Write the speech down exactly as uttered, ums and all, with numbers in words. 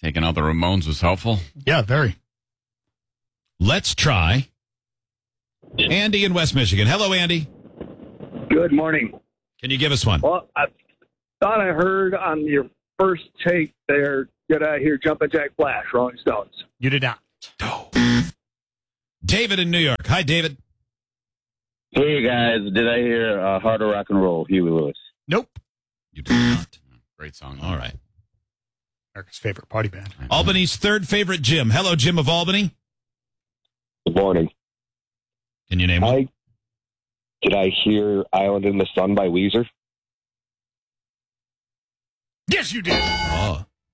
Taking out the Ramones was helpful. Yeah, very. Let's try Andy in West Michigan. Hello, Andy. Good morning. Can you give us one? Well, I thought I heard on your first take there, did I hear Jumpin' Jack Flash, Rolling Stones? You did not. No. David in New York. Hi, David. Hey, guys. Did I hear uh, Harder Rock and Roll, Huey Lewis? Nope. You did not. Great song. All right. America's favorite party band. Albany's third favorite Jim. Hello, Jim of Albany. Good morning. Can you name one? I, did I hear Island in the Sun by Weezer? Yes, you did. Oh.